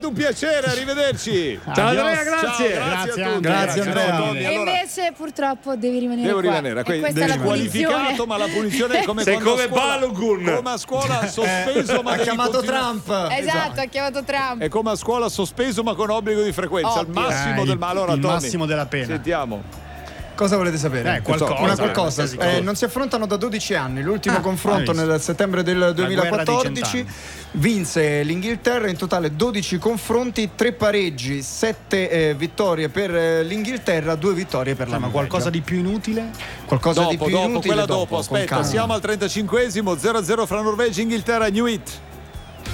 Un piacere, arrivederci. Ciao Andrea, grazie. Ciao, Grazie a tutti. Grazie Andrea. Tommy, E allora, invece purtroppo devi rimanere devo qua. rimanere. E questa è la Squalificato, punizione. ma la punizione è come Sei quando come a scuola, Balogun. come a scuola sospeso, ma Ha devi chiamato continuare. Trump. Esatto, ha chiamato Trump. È come a scuola sospeso, ma con obbligo di frequenza. Al Ovvio. massimo del allora, il Tommy, massimo della pena. Sentiamo. Cosa volete sapere? Qualcosa. Qualcosa. Non si affrontano da 12 anni. L'ultimo confronto nel settembre del 2014 vinse l'Inghilterra. In totale 12 confronti, 3 pareggi, 7 vittorie per l'Inghilterra, 2 vittorie per la Ma Norvegia. qualcosa di più inutile? Qualcosa di più inutile quella dopo, dopo. con Aspetta, calma. siamo al 35esimo, 0-0 fra Norvegia e Inghilterra. New It.